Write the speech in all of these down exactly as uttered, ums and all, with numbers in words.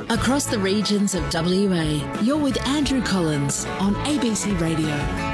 Across the regions of W A, you're with Andrew Collins on A B C Radio.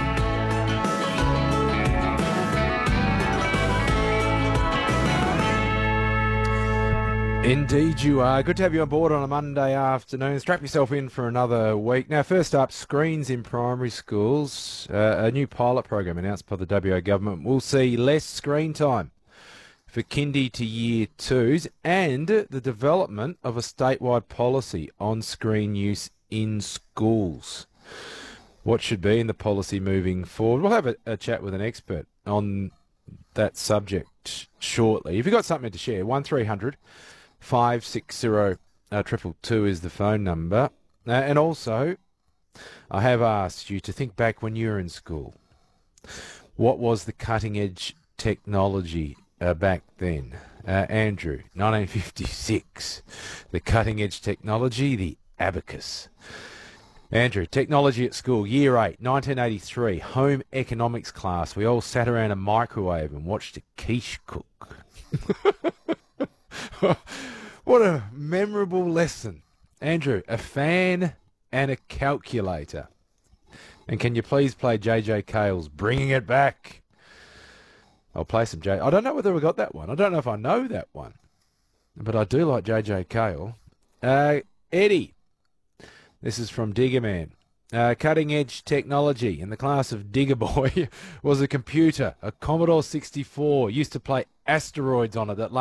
Indeed you are. Good to have you on board on a Monday afternoon. Strap yourself in for another week. Now, first up, screens in primary schools. Uh, a new pilot program announced by the W A government will see less screen time for kindy to year twos and the development of a statewide policy on screen use in schools. What should be in the policy moving forward? We'll have a, a chat with an expert on that subject shortly. If you've got something to share, one three hundred five six zero two two is the phone number. Uh, and also, I have asked you to think back when you were in school. What was the cutting edge technology uh, back then? Uh, Andrew, nineteen fifty-six. The cutting edge technology, the abacus. Andrew, technology at school, year eight, nineteen eighty-three, home economics class. We all sat around a microwave and watched a quiche cook. What a memorable lesson. Andrew, a fan and a calculator. And can you please play J J Cale's Bringing It Back? I'll play some J... I don't know whether we got that one. I don't know if I know that one. But I do like J J Cale. Uh, Eddie, this is from Digger Man. Uh, cutting-edge technology in the class of Digger Boy was a computer, a Commodore sixty-four. Used to play asteroids on it that